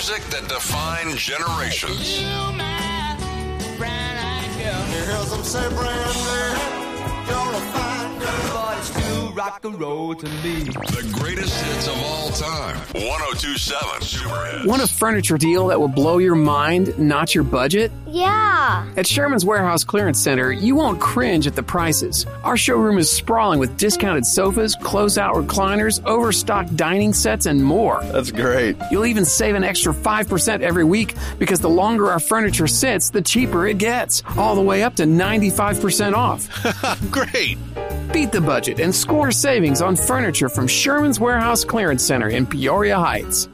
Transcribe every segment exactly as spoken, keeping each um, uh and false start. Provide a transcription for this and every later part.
music that defined generations. You, my brown-eyed girl. You hear them say, Brandy, you're a fine girl. But it's still rock and roll to me. The greatest hits of all time. one oh two point seven Super Hits. Want a furniture deal that will blow your mind, not your budget? Yeah. At Sherman's Warehouse Clearance Center, you won't cringe at the prices. Our showroom is sprawling with discounted sofas, close-out recliners, overstocked dining sets, and more. That's great. You'll even save an extra five percent every week because the longer our furniture sits, the cheaper it gets. All the way up to ninety-five percent off. Great. Beat the budget and score savings on furniture from Sherman's Warehouse Clearance Center in Peoria Heights.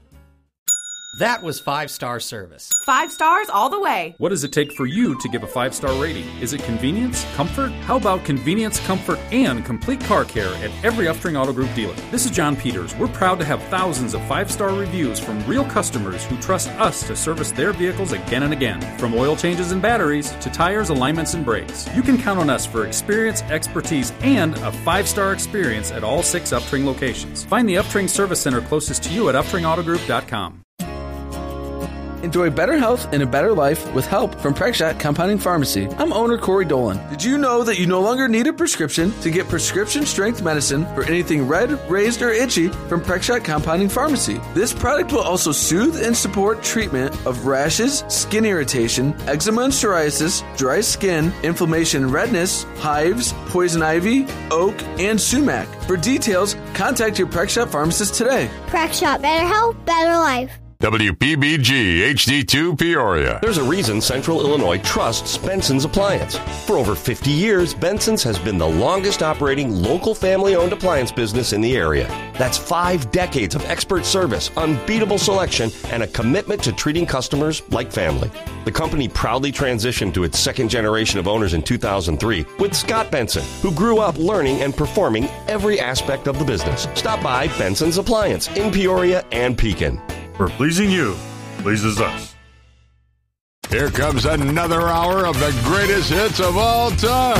That was five-star service. Five stars all the way. What does it take for you to give a five-star rating? Is it convenience? Comfort? How about convenience, comfort, and complete car care at every Upstring Auto Group dealer? This is John Peters. We're proud to have thousands of five-star reviews from real customers who trust us to service their vehicles again and again. From oil changes and batteries to tires, alignments, and brakes. You can count on us for experience, expertise, and a five-star experience at all six Upstring locations. Find the Upstring Service Center closest to you at upstring auto group dot com. Enjoy better health and a better life with help from Prexshot Compounding Pharmacy. I'm owner Corey Dolan. Did you know that you no longer need a prescription to get prescription strength medicine for anything red, raised, or itchy from Prexshot Compounding Pharmacy? This product will also soothe and support treatment of rashes, skin irritation, eczema and psoriasis, dry skin, inflammation and redness, hives, poison ivy, oak, and sumac. For details, contact your Prexshot pharmacist today. Prexshot, better health, better life. W P B G H D two Peoria. There's a reason Central Illinois trusts Benson's Appliance. For over fifty years, Benson's has been the longest operating local family-owned appliance business in the area. That's five decades of expert service, unbeatable selection, and a commitment to treating customers like family. The company proudly transitioned to its second generation of owners in two thousand three with Scott Benson, who grew up learning and performing every aspect of the business. Stop by Benson's Appliance in Peoria and Pekin. Where pleasing you pleases us. Here comes another hour of the greatest hits of all time.